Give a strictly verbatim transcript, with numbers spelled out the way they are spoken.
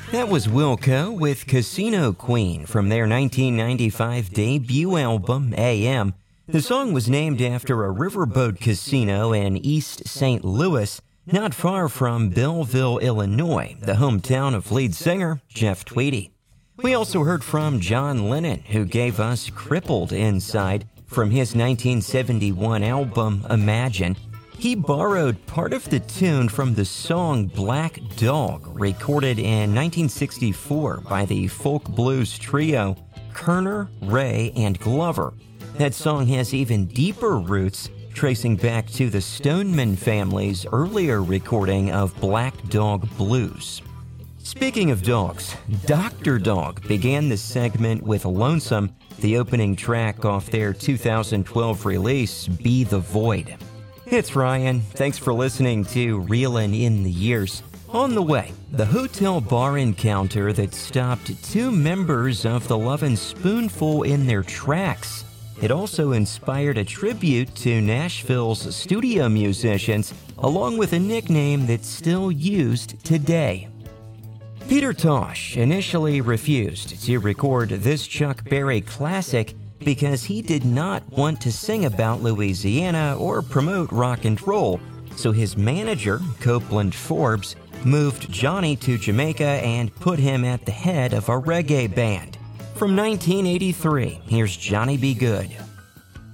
That was Wilco with Casino Queen from their nineteen ninety-five debut album, A M. The song was named after a riverboat casino in East Saint Louis, not far from Belleville, Illinois, the hometown of lead singer Jeff Tweedy. We also heard from John Lennon, who gave us Crippled Inside from his nineteen seventy-one album, Imagine. He borrowed part of the tune from the song Black Dog, recorded in nineteen sixty-four by the folk blues trio Kerner, Ray, and Glover. That song has even deeper roots, tracing back to the Stoneman family's earlier recording of Black Dog Blues. Speaking of dogs, Doctor Dog began the segment with Lonesome, the opening track off their two thousand twelve release, Be the Void. It's Ryan. Thanks for listening to Reelin' in the Years. On the way, the hotel bar encounter that stopped two members of the Lovin' Spoonful in their tracks. It also inspired a tribute to Nashville's studio musicians, along with a nickname that's still used today. Peter Tosh initially refused to record this Chuck Berry classic because he did not want to sing about Louisiana or promote rock and roll, so his manager, Copeland Forbes, moved Johnny to Jamaica and put him at the head of a reggae band. From nineteen eighty-three, here's Johnny B. Good.